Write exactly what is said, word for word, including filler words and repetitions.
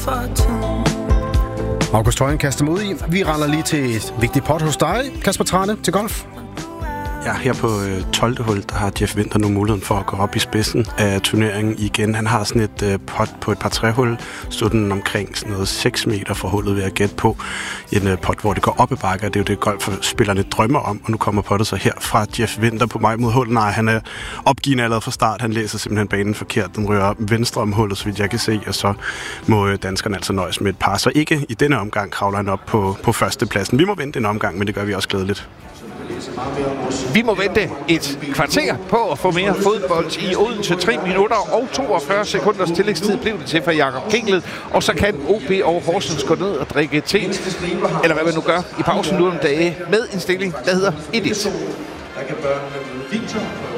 August Højen kaster mod i. Vi render lige til et vigtigt pot hos dig, Kasper Trane, til golf. Ja, her på øh, tolvte hul, der har Jeff Winther nu muligheden for at gå op i spidsen af turneringen igen. Han har sådan et øh, pot på et par tre-hul, stod den omkring sådan noget seks meter fra hullet ved at gætte på. En øh, pot, hvor det går op ad bakker. Det er jo det, golfspillerne drømmer om, og nu kommer pottet så her fra Jeff Winther på vej mod hullet. Nej, han er opgivende allerede fra start. Han læser simpelthen banen forkert. Den rører venstre om hullet, så vidt jeg kan se, og så må øh, danskerne altså nøjes med et par. Så ikke i denne omgang kravler han op på, på førstepladsen. Vi må vente en omgang, men det gør vi også glædeligt. Vi må vente et kvarter på at få mere fodbold i Odense. tre minutter og toogfyrre sekunders tillægstid blev det til for Jakob Kinglet. Og så kan O B og Horsens gå ned og drikke te, eller hvad man nu gør i pausen nu om dage, med en stilling, der hedder et et.